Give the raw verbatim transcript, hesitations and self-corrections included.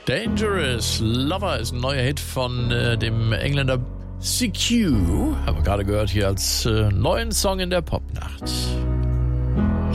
Dangerous Lover ist ein neuer Hit von äh, dem Engländer C Q. Haben wir gerade gehört hier als äh, neuen Song in der Popnacht.